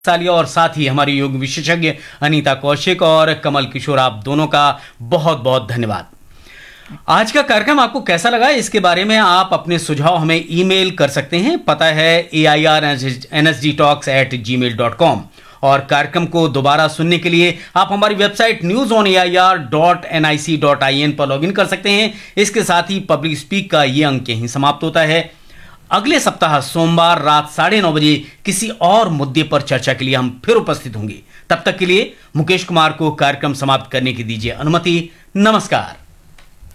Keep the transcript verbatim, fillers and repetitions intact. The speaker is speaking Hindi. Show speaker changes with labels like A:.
A: सालिया और साथ ही हमारी योग विशेषज्ञ अनीता कौशिक और कमल किशोर, आप दोनों का बहुत बहुत धन्यवाद। आज का कार्यक्रम आपको कैसा लगा, इसके बारे में आप अपने सुझाव हमें ईमेल कर सकते हैं। पता है ए I R N S G talks eight ji mail dot com. और कार्यक्रम को दोबारा सुनने के लिए आप हमारी website news on A I R dot N I C dot I N पर लॉग इन कर सकते हैं। इसके साथ ही पब्लिक स्पीक का ये अंक यहीं समाप्त होता है। अगले सप्ताह सोमवार रात साढ़े नौ बजे किसी और मुद्दे पर चर्चा के लिए हम फिर उपस्थित होंगे। तब तक के लिए मुकेश कुमार को कार्यक्रम समाप्त करने की दीजिए अनुमति। नमस्कार।